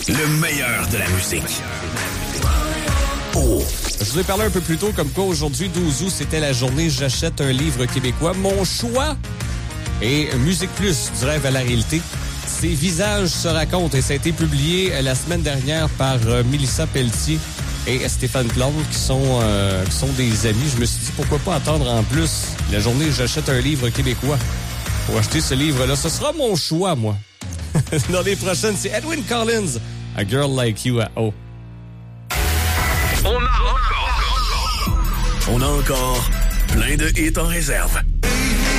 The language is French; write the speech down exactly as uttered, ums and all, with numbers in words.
Le meilleur de la musique. Oh. Je vous ai parlé un peu plus tôt comme quoi aujourd'hui, douze août, c'était la journée J'achète un livre québécois. Mon choix est Musique Plus, du rêve à la réalité. Ces visages se racontent et ça a été publié la semaine dernière par Mélissa Pelletier et Stéphane Plante qui sont, euh, qui sont des amis. Je me suis dit pourquoi pas attendre en plus la journée J'achète un livre québécois pour acheter ce livre-là. Ce sera mon choix, moi. Dans les prochaines, c'est Edwyn Collins, A Girl Like You à O. On a encore, on a encore plein de hits en réserve.